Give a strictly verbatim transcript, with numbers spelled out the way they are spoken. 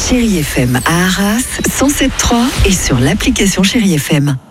Chérie F M à Arras, cent sept virgule trois et sur l'application Chérie F M.